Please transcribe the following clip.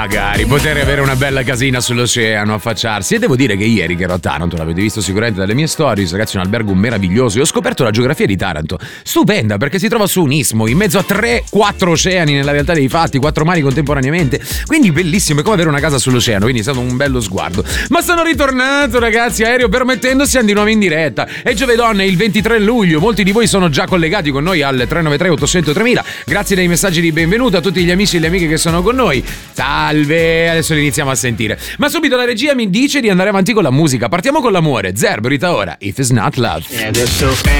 magari poter avere una bella casina sull'oceano, affacciarsi. E devo dire che ieri che ero a Taranto, l'avete visto sicuramente dalle mie stories, ragazzi, un albergo meraviglioso, e ho scoperto la geografia di Taranto, stupenda, perché si trova su un istmo in mezzo a 3-4 oceani nella realtà dei fatti, 4 mari contemporaneamente, quindi bellissimo, è come avere una casa sull'oceano, quindi è stato un bello sguardo. Ma sono ritornato, ragazzi, aereo permettendo, siamo di nuovo in diretta. E Giove Donne il 23 luglio, molti di voi sono già collegati con noi al 393 800 3000. Grazie dei messaggi di benvenuto a tutti gli amici e le amiche che sono con noi. Salve, adesso li iniziamo a sentire. Ma subito la regia mi dice di andare avanti con la musica. Partiamo con l'amore. Zerb, Rita Ora, If It's Not Love.